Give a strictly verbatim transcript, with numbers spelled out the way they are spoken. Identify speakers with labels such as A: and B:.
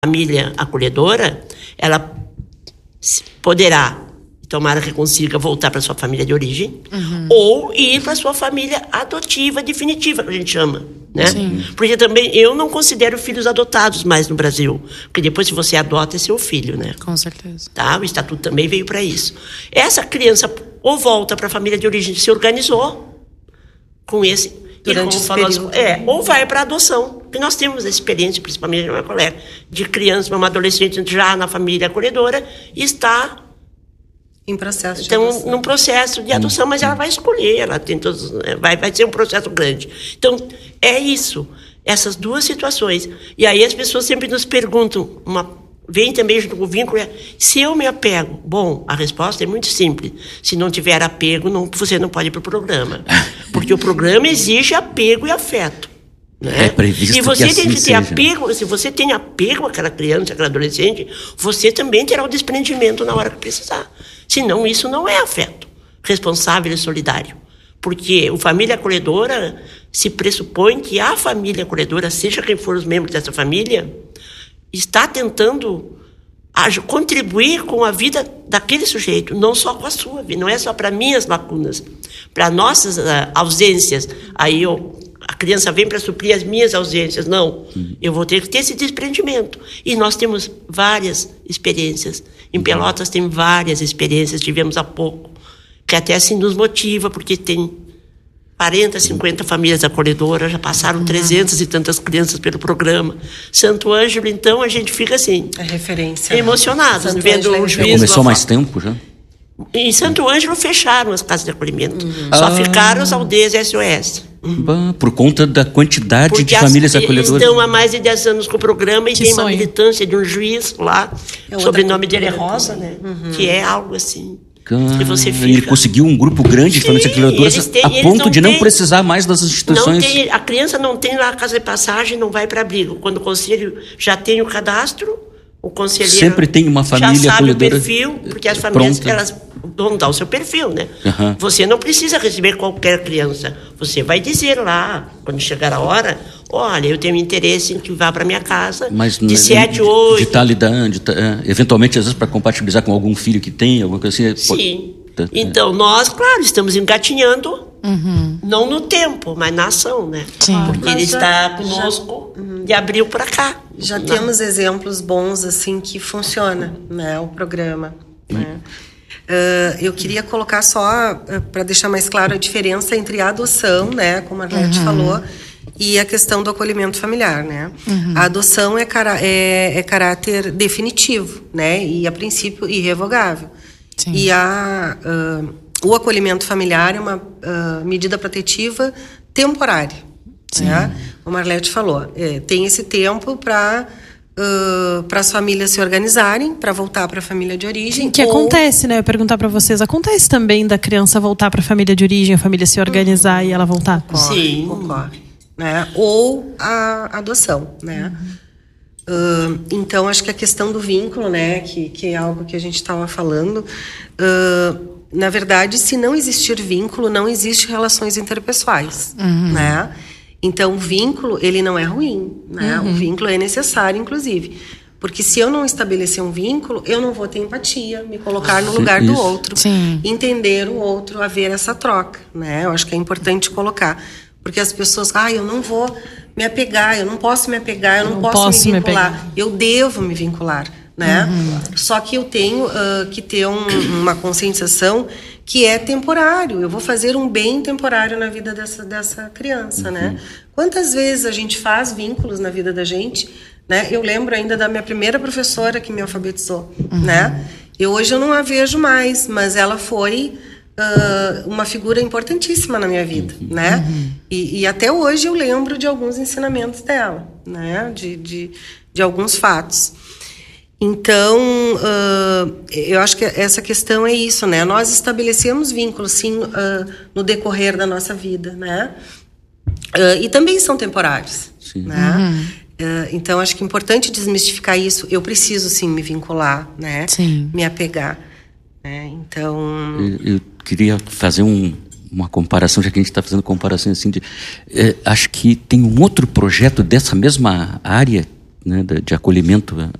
A: família acolhedora, ela poderá, tomara que consiga voltar para sua família de origem, uhum. ou ir para sua família adotiva definitiva, que a gente chama, né? Sim. Porque também eu não considero filhos adotados mais no Brasil, porque depois se você adota é seu filho, né?
B: Com certeza.
A: Tá? O estatuto também veio para isso. Essa criança ou volta para a família de origem, se organizou com esse durante esse período, é, ou vai para adoção, porque nós temos a experiência, principalmente na minha colega, de criança, uma adolescente já na família acolhedora e está
C: em processo de
A: então,
C: adoção.
A: num processo de adoção, mas ela vai escolher, ela tem todos, vai, vai ser um processo grande. Então, é isso, essas duas situações. E aí as pessoas sempre nos perguntam, uma, vem também junto com o vínculo, é, se eu me apego? Bom, a resposta é muito simples. Se não tiver apego, não, você não pode ir para o programa. Porque o programa exige apego e afeto. Né?
D: É previsto
A: e você
D: que
A: tem
D: assim
A: que ter
D: seja.
A: apego, se você tem apego àquela criança, àquela adolescente, você também terá o desprendimento na hora que precisar. Senão, isso não é afeto responsável e solidário. Porque o família acolhedora se pressupõe que a família acolhedora, seja quem for os membros dessa família, está tentando contribuir com a vida daquele sujeito, não só com a sua vida, não é só para minhas lacunas, para nossas uh, ausências. Aí eu, a criança vem para suprir as minhas ausências. Não, uhum. eu vou ter que ter esse desprendimento. E nós temos várias experiências. Em Pelotas tem várias experiências, tivemos há pouco, que até assim nos motiva, porque tem quarenta, cinquenta famílias acolhedoras, já passaram uhum. trezentas e tantas crianças pelo programa. Santo Ângelo, então, a gente fica assim...
C: É referência.
A: Emocionados, vendo o juiz...
D: Começou mais tempo já?
A: Em Santo Ângelo fecharam as casas de acolhimento. Uhum. Só ah. ficaram as aldeias S O S.
D: Uhum. Por conta da quantidade
A: Porque
D: de famílias
A: as,
D: acolhedoras.
A: Eles estão há mais de dez anos com o programa e que tem sonho. Uma militância de um juiz lá, é o sobrenome dele é Rosa, né? Uhum. Que é algo assim...
D: Que você fica... Ele conseguiu um grupo grande de famílias acolhedoras a ponto não de não tem, não precisar mais das instituições.
A: Não tem, a criança não tem lá a casa de passagem, não vai para abrigo. Quando o conselho já tem o cadastro, o conselheiro
D: sempre tem uma família
A: já sabe
D: acolhedora,
A: o perfil, porque as famílias pronta. Elas vão dar o seu perfil, né? Uhum. Você não precisa receber qualquer criança. Você vai dizer lá, quando chegar a hora, olha, eu tenho interesse em que vá para minha casa. Mas de sete, oito...
D: De tal idade, de, é, eventualmente, às vezes, para compatibilizar com algum filho que tem, alguma coisa assim.
A: Sim. Pode, então, nós, claro, estamos engatinhando, uhum. não no tempo, mas na ação, né? Sim. Porque mas ele já, está conosco já, uhum. de abril para cá.
C: Já
A: não.
C: temos exemplos bons, assim, que funciona, né, o programa, uhum. né? Uh, eu queria colocar só, uh, para deixar mais claro, a diferença entre a adoção, né, como a Arlete uhum. falou, e a questão do acolhimento familiar, né? Uhum. A adoção é, cara, é, é caráter definitivo, né, e a princípio irrevogável. Sim. E a, uh, o acolhimento familiar é uma uh, medida protetiva temporária, né? Como a Arlete falou, é, tem esse tempo para... Uh, para as famílias se organizarem, para voltar para a família de origem.
B: Que ou... acontece, né? Eu ia perguntar para vocês, acontece também da criança voltar para a família de origem, a família se organizar uhum. e ela voltar?
C: Ocorre, sim. Ocorre, né? Ou a adoção, né? Uhum. Uh, então, acho que a questão do vínculo, né? Que, que é algo que a gente estava falando. Uh, na verdade, se não existir vínculo, não existe relações interpessoais, uhum. né? Então, o vínculo, ele não é ruim, né? Uhum. O vínculo é necessário, inclusive. Porque se eu não estabelecer um vínculo, eu não vou ter empatia, me colocar no lugar do outro, Sim. entender o outro, haver essa troca, né? Eu acho que é importante colocar. Porque as pessoas, ah, eu não vou me apegar, eu não posso me apegar, eu não, não posso, posso me vincular. Me eu devo me vincular, né? Uhum. Só que eu tenho uh, que ter um, uma conscientização que é temporário. Eu vou fazer um bem temporário na vida dessa, dessa criança, uhum. né? Quantas vezes a gente faz vínculos na vida da gente, né? Eu lembro ainda da minha primeira professora que me alfabetizou, uhum. né? E hoje eu não a vejo mais, mas ela foi uh, uma figura importantíssima na minha vida, uhum. né? Uhum. E, e até hoje eu lembro de alguns ensinamentos dela, né? De, de, de alguns fatos. Então, uh, eu acho que essa questão é isso, né? Nós estabelecemos vínculos, sim, uh, no decorrer da nossa vida, né? Uh, e também são temporários, sim. né? Uhum. Uh, então, acho que é importante desmistificar isso. Eu preciso, sim, me vincular, né? Sim. Me apegar. Né? Então...
D: Eu, eu queria fazer um, uma comparação, já que a gente está fazendo comparação assim de... É, acho que tem um outro projeto dessa mesma área né, de, de acolhimento